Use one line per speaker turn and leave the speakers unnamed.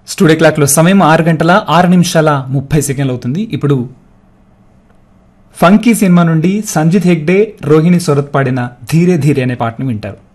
Studio clock లో సమయం 6:06:30 అవుతుంది. ఇప్పుడు ఫంకీ సినిమా నుండి సంజిత్ హెగ్డే, రోహిణి సొరత్ పాడిన ధీరే ధీరే అనే పాటను వింటారు.